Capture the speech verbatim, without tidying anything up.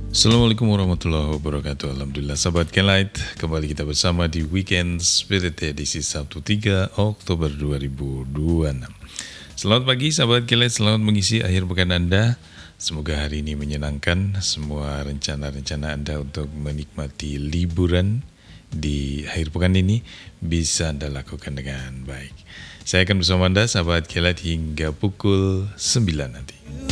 Assalamualaikum warahmatullahi wabarakatuh. Alhamdulillah sahabat Kelight, kembali kita bersama di Weekend Spirit edisi Sabtu tiga Oktober dua ribu dua puluh enam. Selamat pagi sahabat Kelight, selamat mengisi akhir pekan Anda. Semoga hari ini menyenangkan, semua rencana-rencana Anda untuk menikmati liburan di akhir pekan ini bisa Anda lakukan dengan baik. Saya akan bersama Anda sahabat Kelight hingga pukul sembilan nanti.